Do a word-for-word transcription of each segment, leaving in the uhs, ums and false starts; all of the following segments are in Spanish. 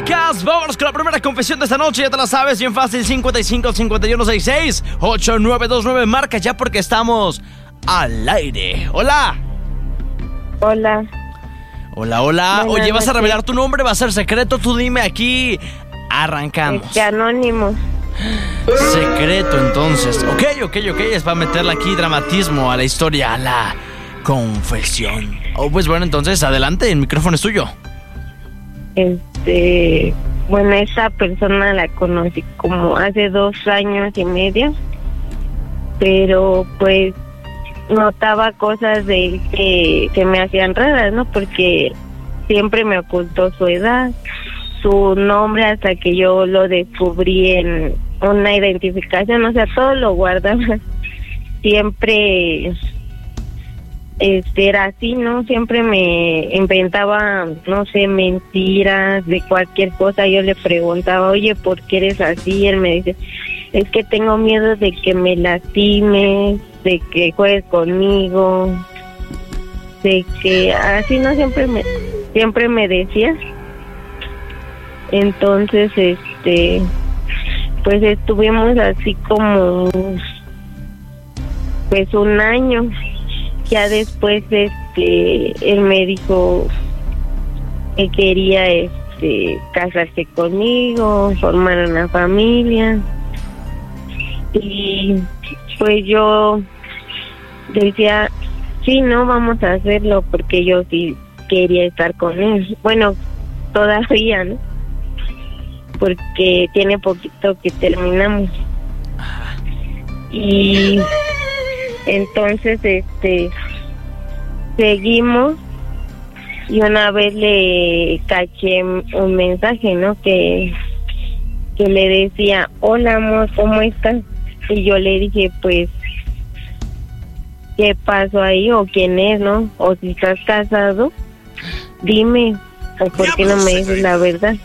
marcas. Vámonos con la primera confesión de esta noche. Ya te la sabes, bien fácil. cincuenta y cinco, cincuenta y uno, sesenta y seis, ochenta y nueve veintinueve. Marca ya porque estamos al aire. Hola. Hola. Hola, hola. Buenas Oye, ¿vas a noches. revelar tu nombre? ¿Va a ser secreto? Tú dime aquí. Arrancamos. Este, anónimo. Secreto, entonces. Ok, ok, ok. Es para meterle aquí dramatismo a la historia, a la confesión. Oh, pues bueno, entonces adelante. El micrófono es tuyo. Este, bueno, esa persona la conocí como hace dos años y medio, pero pues notaba cosas de él que, que me hacían raras, ¿no? Porque siempre me ocultó su edad, su nombre, hasta que yo lo descubrí en una identificación, o sea, todo lo guardaba. Siempre este era así, ¿no? Siempre me inventaba, no sé, mentiras de cualquier cosa. Yo le preguntaba, oye, ¿por qué eres así? Y él me dice, es que tengo miedo de que me lastimes, de que juegues conmigo, de que así, ¿no? Siempre me, siempre me decía. Entonces, este, pues estuvimos así como, pues un año. Ya después, este, él me dijo que quería, este, casarse conmigo, formar una familia. Y pues yo decía, sí, no, vamos a hacerlo, porque yo sí quería estar con él. Bueno, todavía, ¿no? Porque tiene poquito que terminamos. Y entonces, este, seguimos, y una vez le caché un mensaje, ¿no? Que, que le decía, hola, amor, ¿cómo estás? Y yo le dije, pues, ¿qué pasó ahí? ¿O quién es, no? O si estás casado, dime, o por qué no me dices la verdad.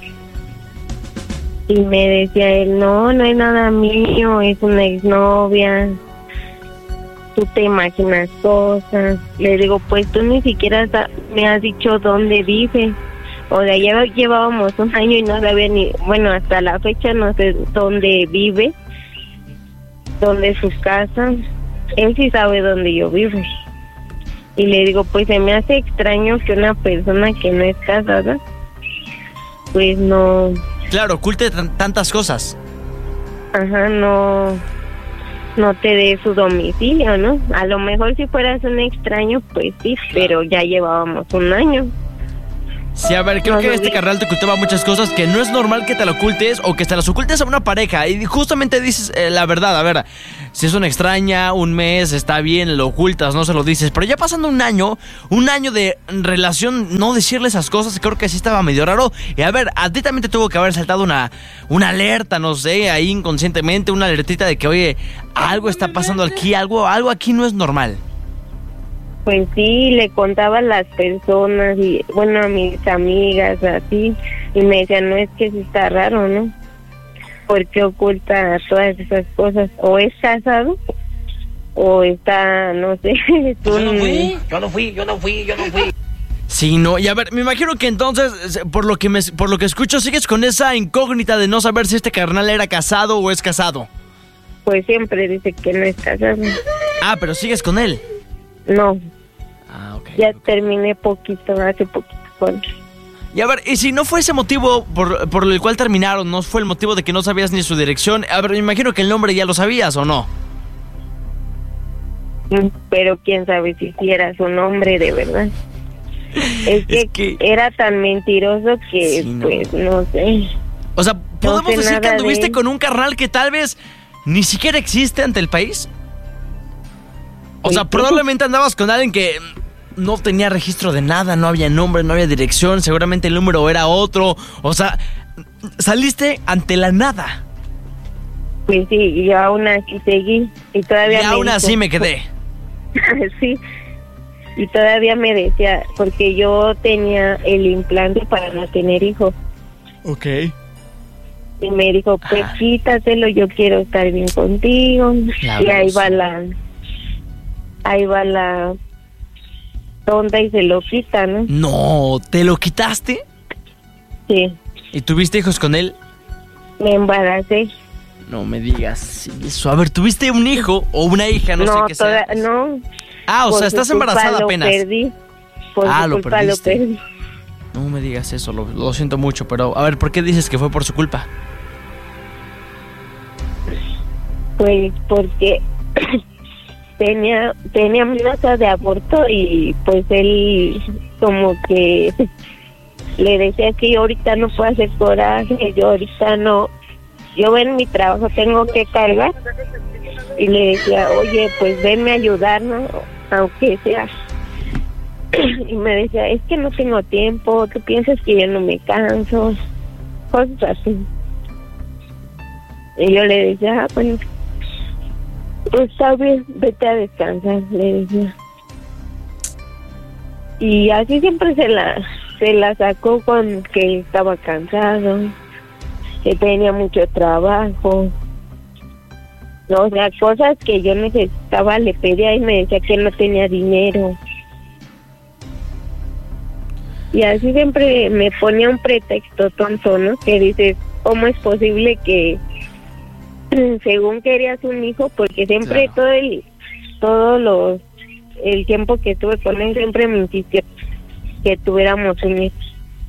Y me decía él, no, no es nada mío, es una exnovia. Tú te imaginas cosas. Le digo, pues tú ni siquiera me has dicho dónde vive. O sea, ya llevábamos un año y no sabía ni, bueno, hasta la fecha no sé dónde vive, dónde es su casa. Él sí sabe dónde yo vivo. Y le digo, pues se me hace extraño que una persona que no es casada, pues no... Claro, oculte t- tantas cosas. Ajá, no... no te dé su domicilio, ¿no? A lo mejor si fueras un extraño, pues sí, pero ya llevábamos un año. Sí, a ver, creo No que lo este vi. carnal te ocultaba muchas cosas que no es normal que te lo ocultes o que te las ocultes a una pareja. Y justamente dices eh, la verdad, a ver, si es una extraña, un mes, está bien, lo ocultas, no se lo dices. Pero ya pasando un año, un año de relación, no decirle esas cosas, creo que sí estaba medio raro. Y a ver, a ti también te tuvo que haber saltado una, una alerta, no sé, ahí inconscientemente, una alertita de que, oye, algo está pasando aquí, algo, algo aquí no es normal. Pues sí, le contaba a las personas y, bueno, a mis amigas, así, y me decían, no, es que sí está raro, ¿no? ¿Por qué oculta todas esas cosas? O es casado, o está, no sé, es Yo no un... fui, yo no fui, yo no fui, yo no fui. Sí, no, y a ver, me imagino que entonces, por lo que me, por lo que escucho, sigues con esa incógnita de no saber si este carnal era casado o es casado. Pues siempre dice que no es casado. Ah, pero sigues con él. No, Ah, ok. ya ok. terminé poquito, hace poquito con él. Y a ver, y si no fue ese motivo por, por el cual terminaron, no fue el motivo de que no sabías ni su dirección, a ver, me imagino que el nombre ya lo sabías, ¿o no? Pero quién sabe si sí era su nombre de verdad. Es que, Es que- era tan mentiroso que, Sí, no. pues, no sé. O sea, ¿podemos sé decir que nada de anduviste él. con un carnal que tal vez ni siquiera existe ante el país? O Pues sea, sí. probablemente andabas con alguien que no tenía registro de nada, no había nombre, no había dirección, seguramente el número era otro. O sea, saliste ante la nada. Pues sí, y yo aún así seguí. Y Y todavía me aún dijo- así me quedé. Sí. Y todavía me decía, porque yo tenía el implante para no tener hijos. Ok. Y me dijo, pues Ah. quítatelo, yo quiero estar bien contigo. La y ahí brusa. va la... Ahí va la tonta y se lo quita, ¿no? No, ¿te lo quitaste? Sí. ¿Y tuviste hijos con él? Me embaracé. No me digas eso. A ver, ¿tuviste un hijo o una hija? No, No, sé qué sea. toda- no. Ah, o Por sea, su estás culpa embarazada lo apenas. Perdí. Por Ah, su lo culpa perdiste. lo perdí. No me digas eso, lo, lo siento mucho, pero a ver, ¿por qué dices que fue por su culpa? Pues porque tenía tenía amenaza de aborto y pues él como que le decía que yo ahorita no puedo hacer coraje, yo ahorita no, yo en mi trabajo tengo que cargar y le decía, oye, pues venme a ayudar, ¿no? Aunque sea. Y me decía, es que no tengo tiempo, tú piensas que yo no me canso, cosas así. Y yo le decía, ah, bueno, pues está bien, vete a descansar, le decía. Y así siempre se la se la sacó con que estaba cansado, que tenía mucho trabajo. No, o sea, cosas que yo necesitaba le pedía y me decía que no tenía dinero. Y así siempre me ponía un pretexto tonto, ¿no? Que dices, ¿cómo es posible que según querías un hijo? Porque siempre Claro. todo el todo los el tiempo que estuve con él siempre me insistió que tuviéramos un hijo.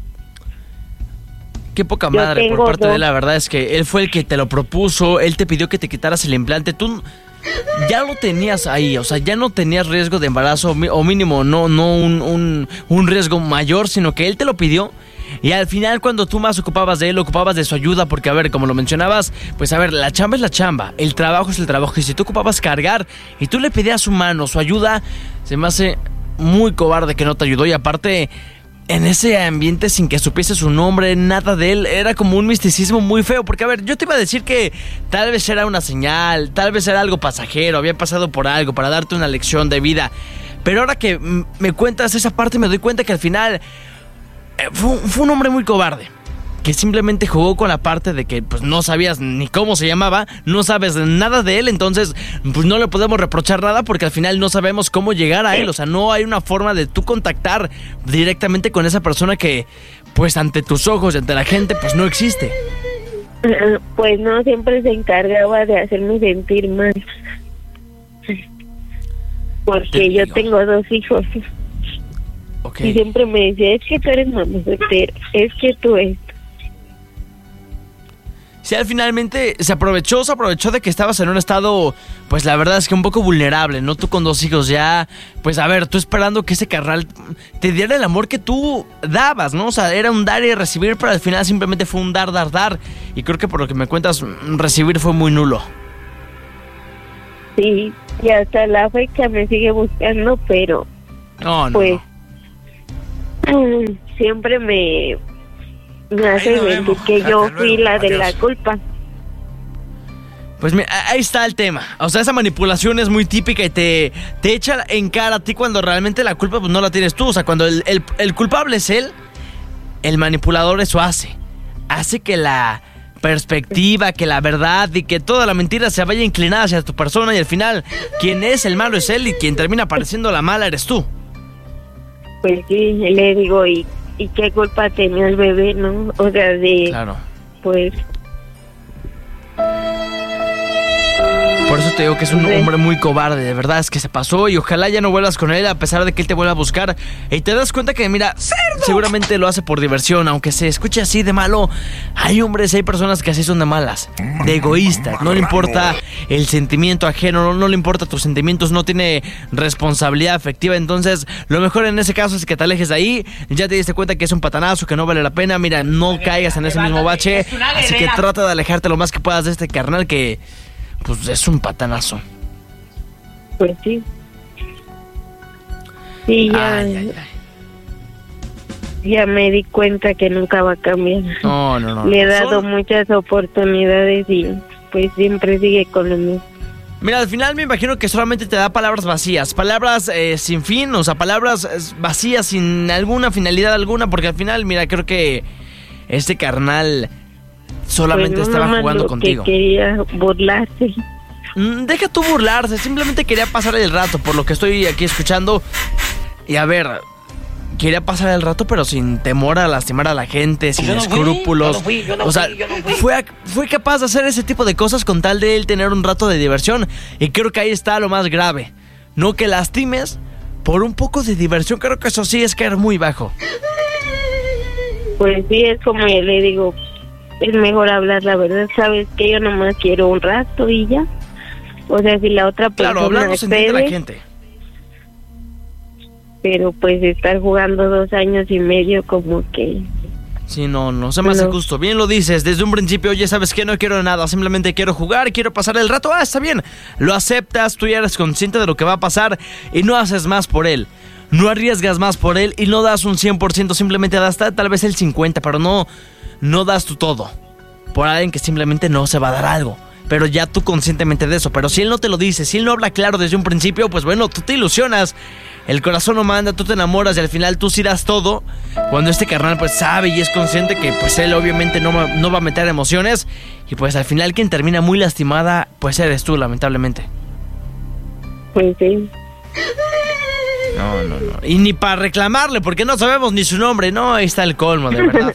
Qué poca Yo madre por tengo parte de él, dos. la verdad es que él fue el que te lo propuso, él te pidió que te quitaras el implante, tú ya lo tenías ahí, o sea, ya no tenías riesgo de embarazo, mi- o mínimo, no, no un, un, un riesgo mayor, sino que él te lo pidió. Y al final, cuando tú más ocupabas de él, ocupabas de su ayuda, porque a ver, como lo mencionabas, pues a ver, la chamba es la chamba, el trabajo es el trabajo, y si tú ocupabas cargar y tú le pedías su mano, su ayuda, se me hace muy cobarde que no te ayudó. Y aparte, en ese ambiente sin que supiese su nombre, nada de él, era como un misticismo muy feo, porque a ver, yo te iba a decir que tal vez era una señal, tal vez era algo pasajero, había pasado por algo para darte una lección de vida, pero ahora que mm, me cuentas esa parte me doy cuenta que al final eh, fue, un- fue un hombre muy cobarde, que simplemente jugó con la parte de que pues no sabías ni cómo se llamaba, no sabes nada de él, entonces pues no le podemos reprochar nada porque al final no sabemos cómo llegar a él, o sea, no hay una forma de tú contactar directamente con esa persona que pues ante tus ojos y ante la gente pues no existe. Pues no, siempre se encargaba de hacerme sentir mal. Te Porque yo digo. tengo dos hijos. Ok. Y siempre me decía, es que tú eres mamá soltera, es que tú esto. Sí, al finalmente se aprovechó, se aprovechó de que estabas en un estado, pues la verdad es que un poco vulnerable, ¿no? Tú con dos hijos ya, pues a ver, tú esperando que ese carnal te diera el amor que tú dabas, ¿no? O sea, era un dar y recibir, pero al final simplemente fue un dar, dar, dar. Y creo que por lo que me cuentas, recibir fue muy nulo. Sí, y hasta la fecha me sigue buscando, pero No, no, pues no. siempre me, me hace nos sentir vemos. que yo Hasta fui luego. la de la Adiós. culpa. Pues mira, ahí está el tema. O sea, esa manipulación es muy típica y te, te echa en cara a ti cuando realmente la culpa pues no la tienes tú. O sea, cuando el, el, el culpable es él, el manipulador eso hace. Hace que la perspectiva, que la verdad y que toda la mentira se vaya inclinada hacia tu persona y al final quien es el malo es él y quien termina pareciendo la mala eres tú. Pues sí, le digo, ¿y, y qué culpa tenía el bebé, no? O sea, de, Claro. pues, Por eso te digo que es un Sí. hombre muy cobarde, de verdad, es que se pasó y ojalá ya no vuelvas con él a pesar de que él te vuelva a buscar. Y te das cuenta que, mira, seguramente lo hace por diversión, aunque se escuche así de malo. Hay hombres, hay personas que así son de malas, de egoístas, no le importa el sentimiento ajeno, no, no le importa tus sentimientos, no tiene responsabilidad afectiva. Entonces, lo mejor en ese caso es que te alejes de ahí, ya te diste cuenta que es un patanazo, que no vale la pena, mira, no caigas en ese mismo bache. Así que trata de alejarte lo más que puedas de este carnal que... pues es un patanazo. pues sí. Sí, ya, Ay, ay, ay. ya me di cuenta que nunca va a cambiar. No, no, no. Le he no. dado Son- muchas oportunidades y pues siempre sigue con lo mismo. Mira, al final me imagino que solamente te da palabras vacías, palabras eh, sin fin, o sea, palabras eh, vacías sin alguna finalidad alguna, porque al final, mira, creo que este carnal solamente Pues no, estaba nomás jugando lo contigo. que quería burlarse. Mm, Deja tú burlarse, simplemente quería pasar el rato por lo que estoy aquí escuchando. Y a ver, quería pasar el rato, pero sin temor a lastimar a la gente, sin Yo no fui, escrúpulos. yo no fui, yo no o sea, fui, yo no fui. Fue, a- fue capaz de hacer ese tipo de cosas con tal de él tener un rato de diversión. Y creo que ahí está lo más grave. No que lastimes por un poco de diversión. Creo que eso sí es caer muy bajo. Pues sí, es como yo le digo, es mejor hablar la verdad, sabes que yo nomás quiero un rato y ya. O sea, si la otra persona Claro, hablando se entiende la accede, gente. pero pues estar jugando dos años y medio como que... Sí, no, no se me hace No. justo. Bien lo dices, desde un principio, oye, ¿sabes qué? No quiero nada, simplemente quiero jugar, quiero pasar el rato. Ah, está bien. Lo aceptas, tú ya eres consciente de lo que va a pasar y no haces más por él. No arriesgas más por él y no das un cien por ciento, simplemente das ta- tal vez el cincuenta por ciento, pero no, no das tu todo. Por alguien que simplemente no se va a dar algo. Pero ya tú conscientemente de eso. Pero si él no te lo dice, si él no habla claro desde un principio, pues bueno, tú te ilusionas. El corazón no manda, tú te enamoras y al final tú sí das todo. Cuando este carnal pues sabe y es consciente que pues él obviamente no, va- no va a meter emociones. Y pues al final quien termina muy lastimada pues eres tú, lamentablemente. Pues sí, No, no, no. Y ni para reclamarle porque no sabemos ni su nombre. No, ahí está el colmo, de verdad.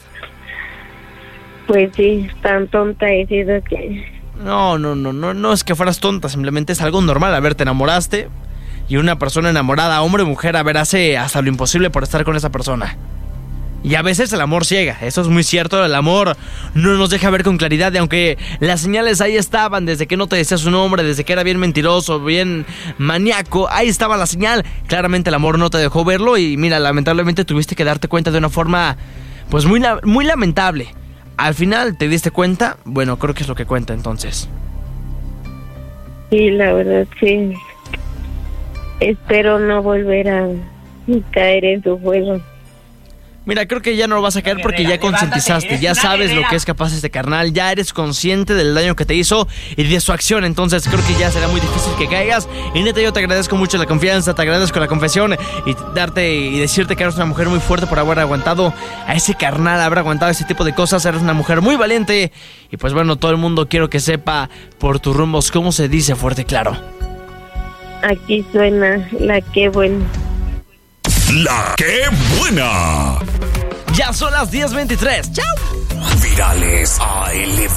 pues sí, tan tonta he sido que... No, no, no, no, no es que fueras tonta, simplemente es algo normal. A ver, te enamoraste y una persona enamorada, hombre o mujer, a ver, hace hasta lo imposible por estar con esa persona. Y a veces el amor ciega, eso es muy cierto, el amor no nos deja ver con claridad. Y aunque las señales ahí estaban, desde que no te decía su nombre, desde que era bien mentiroso, bien maníaco, ahí estaba la señal. Claramente el amor no te dejó verlo y mira, lamentablemente tuviste que darte cuenta de una forma pues muy, la- muy lamentable. Al final te diste cuenta, bueno, creo que es lo que cuenta entonces. Sí, la verdad, sí. Espero no volver a caer en su juego. Mira, creo que ya no lo vas a caer porque ya concientizaste, ya sabes lo que es capaz este carnal, ya eres consciente del daño que te hizo y de su acción, entonces creo que ya será muy difícil que caigas. Y neta, yo te agradezco mucho la confianza, te agradezco la confesión y darte y decirte que eres una mujer muy fuerte por haber aguantado a ese carnal, haber aguantado ese tipo de cosas. Eres una mujer muy valiente y pues bueno, todo el mundo quiero que sepa por tus rumbos cómo se dice fuerte y claro. Aquí suena la que buena. La que buena. Ya son las diez veintitrés. ¡Chao! Virales A L B.